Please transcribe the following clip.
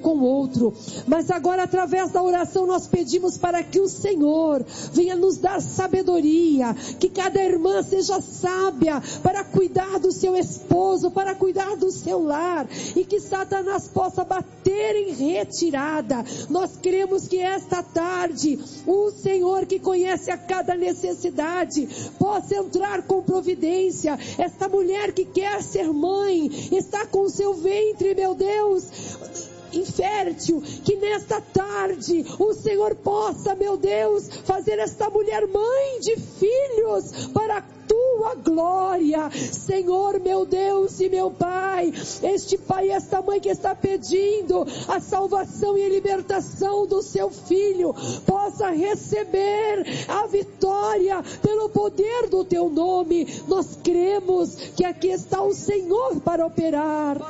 com o outro. Mas agora, através da oração, nós pedimos para que o Senhor venha nos dar sabedoria, que cada irmã seja sábia para cuidar do seu esposo, para cuidar do seu lar, e que Satanás possa bater em retirada. Nós queremos que esta tarde o Senhor, que conhece a cada necessidade, possa entrar com providência. Esta mulher que quer ser mãe, está com o seu ventre, meu Deus, infértil, que nesta tarde o Senhor possa, meu Deus, fazer esta mulher mãe de filhos para a tua glória. Senhor, meu Deus e meu Pai, este pai e esta mãe que está pedindo a salvação e a libertação do seu filho, possa receber a vitória pelo poder do teu nome. Nós cremos que aqui está o Senhor para operar.